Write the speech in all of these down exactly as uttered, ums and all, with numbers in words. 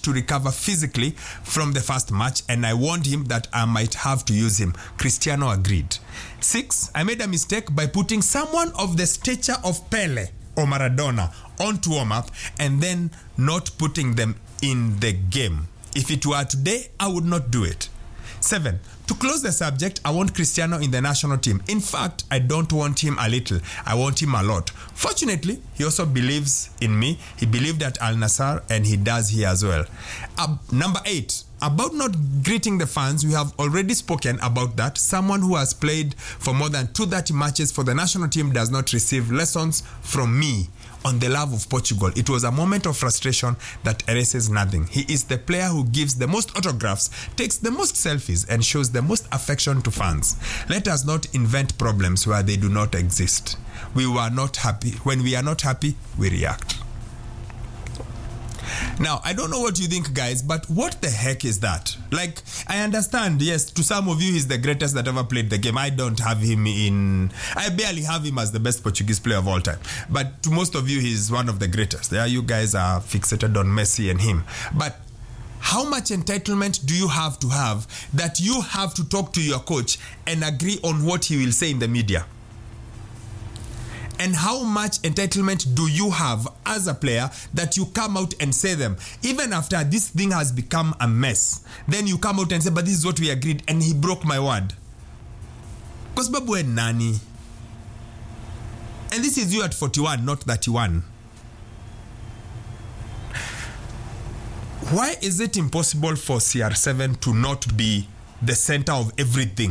to recover physically from the first match, and I warned him that I might have to use him. Cristiano agreed. Six, I made a mistake by putting someone of the stature of Pele or Maradona onto warm-up and then not putting them in the game. If it were today, I would not do it. Seven, to close the subject, I want Cristiano in the national team. In fact, I don't want him a little. I want him a lot. Fortunately, he also believes in me. He believed at Al Nassr, and he does here as well. Uh, number eight, about not greeting the fans, we have already spoken about that. Someone who has played for more than two hundred thirty matches for the national team does not receive lessons from me on the love of Portugal. It was a moment of frustration that erases nothing. He is the player who gives the most autographs, takes the most selfies, and shows the most affection to fans. Let us not invent problems where they do not exist. We were not happy. When we are not happy, we react. Now, I don't know what you think, guys, but what the heck is that? Like, I understand, yes, to some of you, he's the greatest that ever played the game. I don't have him in... I barely have him as the best Portuguese player of all time. But to most of you, he's one of the greatest. Yeah, you guys are fixated on Messi and him. But how much entitlement do you have to have that you have to talk to your coach and agree on what he will say in the media? And how much entitlement do you have as a player that you come out and say them? Even after this thing has become a mess, then you come out and say, but this is what we agreed, and he broke my word. Because babu we nani. And this is you at forty-one, not thirty-one. Why is it impossible for C R seven to not be the center of everything?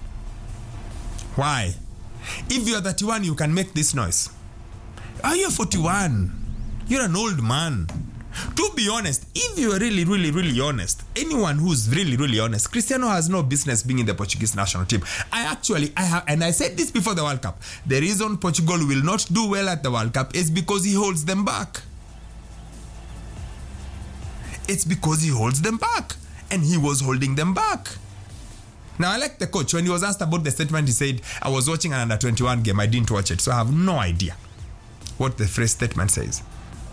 Why? If you're thirty-one, you can make this noise. Are you forty-one? You're an old man. To be honest, if you're really, really, really honest, anyone who's really, really honest, Cristiano has no business being in the Portuguese national team. I actually, I have, and I said this before the World Cup, the reason Portugal will not do well at the World Cup is because he holds them back. It's because he holds them back. And he was holding them back. Now, I like the coach. When he was asked about the statement, he said, I was watching an under twenty-one game. I didn't watch it. So I have no idea what the phrase statement says.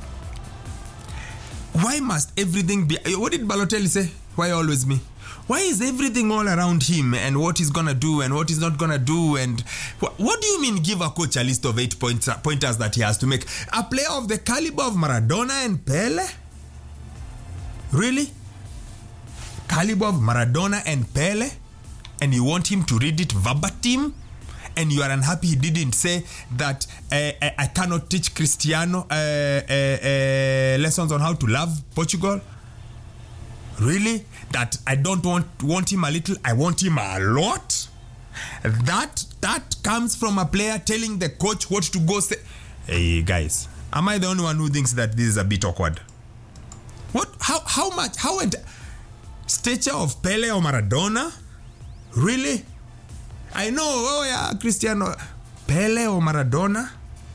Why must everything be... What did Balotelli say? Why always me? Why is everything all around him and what he's going to do and what he's not going to do? And wh- what do you mean give a coach a list of eight points, pointers that he has to make? A player of the caliber of Maradona and Pele? Really? Caliber of Maradona and Pele? And you want him to read it verbatim, and you are unhappy he didn't say that uh, I, I cannot teach Cristiano uh, uh, uh, lessons on how to love Portugal? Really? That I don't want want him a little, I want him a lot? That that comes from a player telling the coach what to go say. Hey guys, am I the only one who thinks that this is a bit awkward? What? How how much? How ent- stature of Pele or Maradona? Really? I know, oh yeah, Cristiano. Pele or Maradona?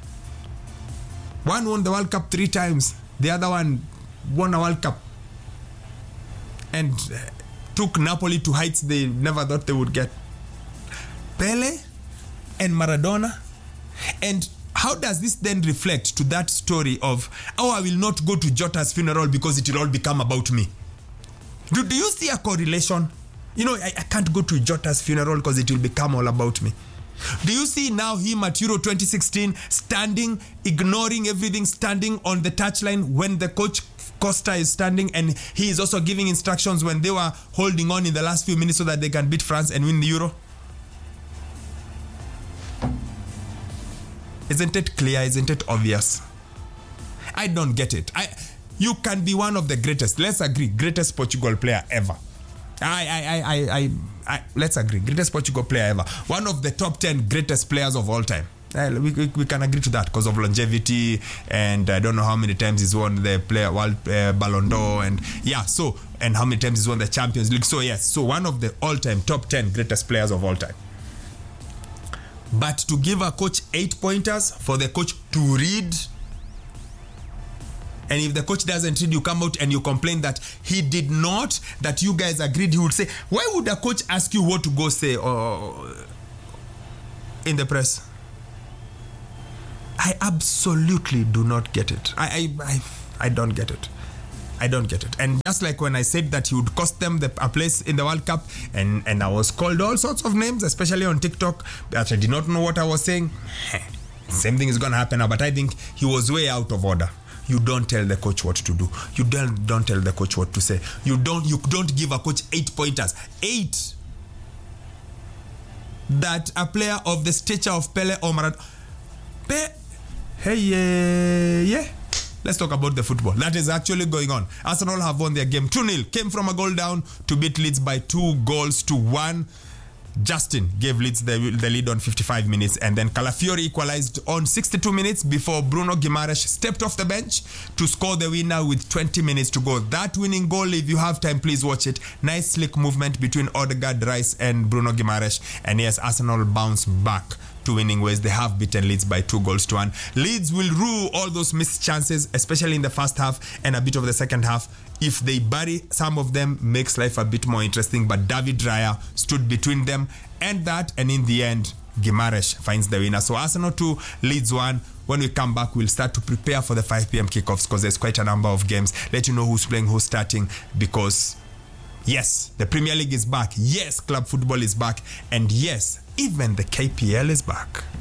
One won the World Cup three times. The other one won a World Cup. And uh, took Napoli to heights they never thought they would get. Pele and Maradona. And how does this then reflect to that story of, oh, I will not go to Jota's funeral because it will all become about me? Do, do you see a correlation? You know, I, I can't go to Jota's funeral because it will become all about me. Do you see now him at Euro twenty sixteen standing, ignoring everything, standing on the touchline when the coach Costa is standing, and he is also giving instructions when they were holding on in the last few minutes so that they can beat France and win the Euro? Isn't it clear? Isn't it obvious? I don't get it. I, you can be one of the greatest, let's agree, greatest Portugal player ever. I, I, I, I, I, I, let's agree, greatest Portugal player ever. One of the top ten greatest players of all time. Uh, we, we, we can agree to that because of longevity, and I don't know how many times he's won the player world uh, Ballon d'Or, and yeah, so, and how many times he's won the Champions League. So yes, so one of the all-time top ten greatest players of all time. But to give a coach eight pointers for the coach to read, and if the coach doesn't read, you come out and you complain that he did not, that you guys agreed, he would say, why would a coach ask you what to go say or in the press? I absolutely do not get it. I, I, I, I don't get it. I don't get it. And just like when I said that he would cost them the, a place in the World Cup, and, and I was called all sorts of names, especially on TikTok, that I did not know what I was saying. Same thing is going to happen now, but I think he was way out of order. You don't tell the coach what to do. You don't don't tell the coach what to say. You don't you don't give a coach eight pointers. Eight. That a player of the stature of Pele or Maradona. Pe- hey, yeah, yeah. Let's talk about the football. That is actually going on. Arsenal have won their game two nil. Came from a goal down to beat Leeds by two goals to one. Justin gave Leeds the, the lead on fifty-five minutes, and then Calafiori equalized on sixty-two minutes before Bruno Guimaraes stepped off the bench to score the winner with twenty minutes to go. That winning goal, if you have time, please watch it. Nice slick movement between Odegaard, Rice and Bruno Guimaraes. And yes, Arsenal bounce back to winning ways. They have beaten Leeds by two goals to one. Leeds will rue all those missed chances, especially in the first half and a bit of the second half. If they bury some of them, makes life a bit more interesting. But David Raya stood between them and that, and in the end, Guimaraes finds the winner. So Arsenal two, Leeds one. When we come back, we'll start to prepare for the five p.m. kickoffs because there's quite a number of games. Let you know who's playing, who's starting, because yes, the Premier League is back. Yes, club football is back. And yes, even the K P L is back.